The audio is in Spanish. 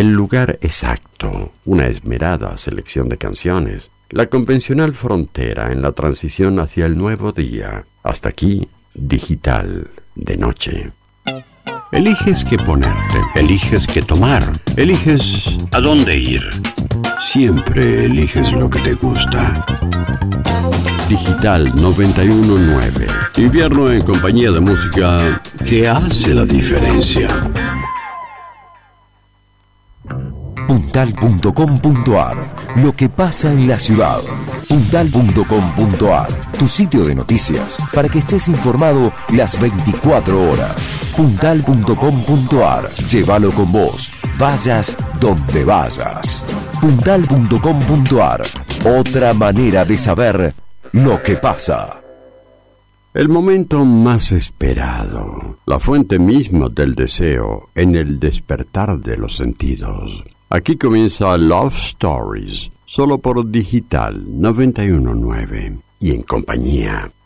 El lugar exacto, una esmerada selección de canciones, la convencional frontera en la transición hacia el nuevo día. Hasta aquí, digital de noche. Eliges qué ponerte, eliges qué tomar, eliges a dónde ir. Siempre eliges lo que te gusta. Digital 919. Invierno en compañía de música que hace la diferencia. Puntal.com.ar. Lo que pasa en la ciudad. Puntal.com.ar. Tu sitio de noticias para que estés informado las 24 horas. Puntal.com.ar. Llévalo con vos. Vayas donde vayas. Puntal.com.ar. Otra manera de saber lo que pasa. El momento más esperado, la fuente misma del deseo en el despertar de los sentidos. Aquí comienza Love Stories, solo por Digital 919 y en compañía